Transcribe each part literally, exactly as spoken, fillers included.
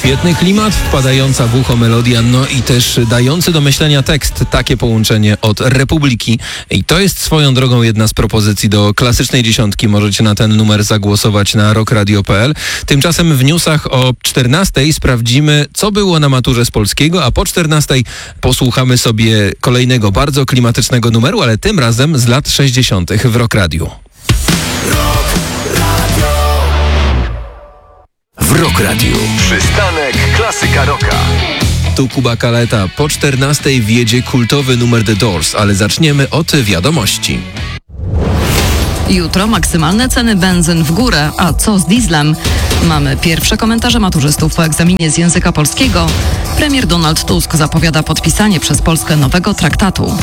Świetny klimat, wpadająca w ucho melodia, no i też dający do myślenia tekst. Takie połączenie od Republiki. I to jest swoją drogą jedna z propozycji do klasycznej dziesiątki. Możecie na ten numer zagłosować na rockradio kropka p l. Tymczasem w newsach o czternastej sprawdzimy, co było na maturze z polskiego, a po czternastej posłuchamy sobie kolejnego bardzo klimatycznego numeru, ale tym razem z lat sześćdziesiątych w Rock Radiu. W Rock Radiu przystanek klasyka rocka. Tu Kuba Kaleta. Po czternastej wjedzie kultowy numer The Doors, ale zaczniemy od wiadomości. Jutro maksymalne ceny benzyn w górę, a co z dieslem? Mamy pierwsze komentarze maturzystów po egzaminie z języka polskiego. Premier Donald Tusk zapowiada podpisanie przez Polskę nowego traktatu.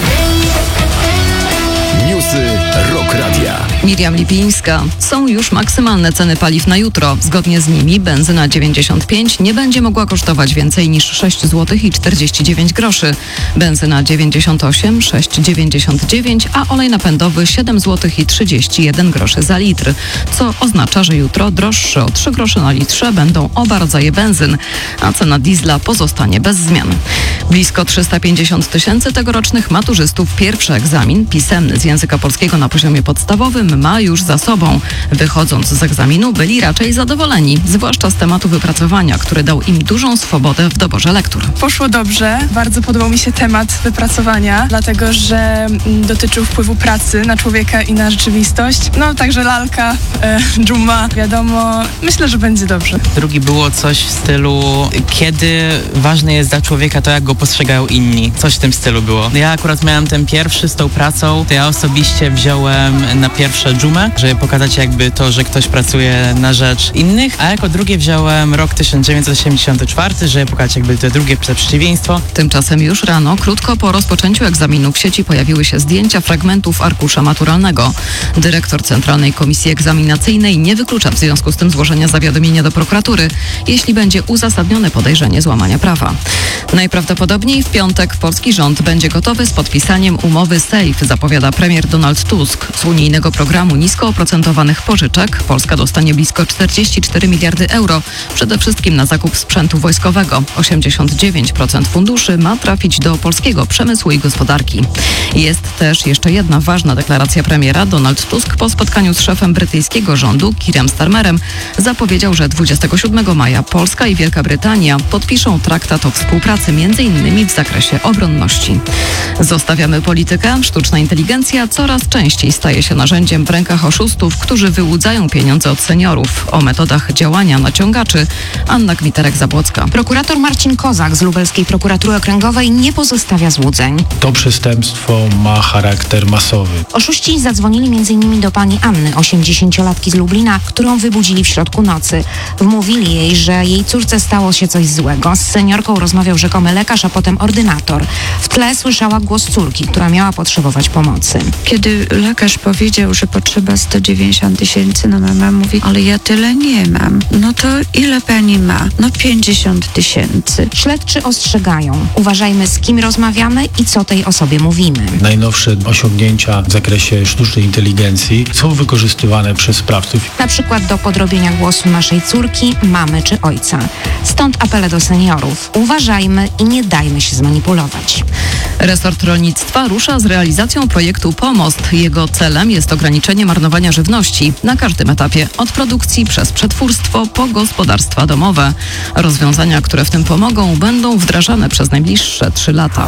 Newsy Rock Radia. Miriam Lipińska. Są już maksymalne ceny paliw na jutro. Zgodnie z nimi benzyna dziewięćdziesiąt pięć nie będzie mogła kosztować więcej niż sześć złotych i czterdzieści dziewięć groszy. Benzyna dziewięćdziesiąt osiem, sześć dziewięćdziesiąt dziewięć, a olej napędowy siedem złotych i trzydzieści jeden groszy za litr. Co oznacza, że jutro droższe o trzy grosze na litrze będą oba rodzaje benzyn, a cena diesla pozostanie bez zmian. Blisko trzysta pięćdziesiąt tysięcy tegorocznych maturzystów pierwszy egzamin pisemny z języka polskiego na poziomie podstawowym ma już za sobą. Wychodząc z egzaminu byli raczej zadowoleni, zwłaszcza z tematu wypracowania, który dał im dużą swobodę w doborze lektur. Poszło dobrze. Bardzo podobał mi się temat wypracowania, dlatego że dotyczył wpływu pracy na człowieka i na rzeczywistość. No także lalka, e, dżuma, wiadomo. Myślę, że będzie dobrze. Drugi było coś w stylu, kiedy ważne jest dla człowieka to, jak go postrzegają inni. Coś w tym stylu było. Ja akurat miałem ten pierwszy z tą pracą, to ja osobiście wziąłem na pierwsze dżumę, żeby pokazać jakby to, że ktoś pracuje na rzecz innych, a jako drugie wziąłem rok tysiąc dziewięćset osiemdziesiąty czwarty, żeby pokazać jakby to drugie przeciwieństwo. Tymczasem już rano, krótko po rozpoczęciu egzaminu w sieci pojawiły się zdjęcia fragmentów arkusza maturalnego. Dyrektor Centralnej Komisji Egzaminacyjnej nie wyklucza w związku z tym złożenia zawiadomienia do prokuratury, jeśli będzie uzasadnione podejrzenie złamania prawa. Najprawdopodobniej w piątek polski rząd będzie gotowy z podpisaniem umowy SAFE, zapowiada premier Donald Tusk. Z unijnego programu nisko oprocentowanych pożyczek Polska dostanie blisko czterdzieści cztery miliardy euro, przede wszystkim na zakup sprzętu wojskowego. osiemdziesiąt dziewięć procent funduszy ma trafić do polskiego przemysłu i gospodarki. Jest też jeszcze jedna ważna deklaracja premiera. Donald Tusk po spotkaniu z szefem brytyjskiego rządu, Keirem Starmerem, zapowiedział, że dwudziestego siódmego maja Polska i Wielka Brytania podpiszą traktat o współpracy między innymi w zakresie obronności. Zostawiamy politykę. Sztuczna inteligencja coraz częściej staje się narzędziem w rękach oszustów, którzy wyłudzają pieniądze od seniorów. O metodach działania naciągaczy Anna Gwiterek-Zabłocka. Prokurator Marcin Kozak z Lubelskiej Prokuratury Okręgowej nie pozostawia złudzeń. To przestępstwo ma charakter masowy. Oszuści zadzwonili między innymi do pani Anny, osiemdziesięciolatki z Lublina, którą wybudzili w środku nocy. Wmówili jej, że jej córce stało się coś złego. Z seniorką rozmawiał rzekomy lekarz, a potem ordynator. W tle słyszała głos córki, która miała potrzebować pomocy. Kiedy lekarz powiedział, że potrzeba sto dziewięćdziesiąt tysięcy, no mama mówi, ale ja tyle nie mam. No to ile pani ma? No pięćdziesiąt tysięcy. Śledczy ostrzegają. Uważajmy, z kim rozmawiamy i co tej osobie mówimy. Najnowsze osiągnięcia w zakresie sztucznej inteligencji są wykorzystywane przez sprawców. Na przykład do podrobienia głosu naszej córki, mamy czy ojca. Stąd apele do seniorów. Uważajmy i nie dajmy się zmanipulować. Resort rolnictwa rusza z realizacją projektu Pomost. Jego celem jest ograniczenie marnowania żywności na każdym etapie, od produkcji przez przetwórstwo po gospodarstwa domowe. Rozwiązania, które w tym pomogą, będą wdrażane przez najbliższe trzy lata.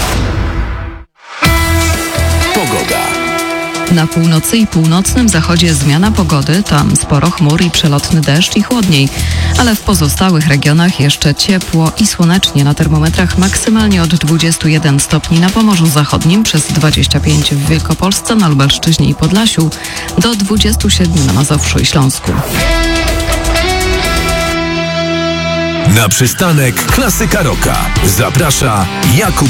Pogoda. Na północy i północnym zachodzie zmiana pogody, tam sporo chmur i przelotny deszcz i chłodniej, ale w pozostałych regionach jeszcze ciepło i słonecznie, na termometrach maksymalnie od dwudziestu jeden stopni na Pomorzu Zachodnim, przez dwadzieścia pięć w Wielkopolsce, na Lubelszczyźnie i Podlasiu, do dwudziestu siedmiu na Mazowszu i Śląsku. Na przystanek klasyka rocka zaprasza Jakub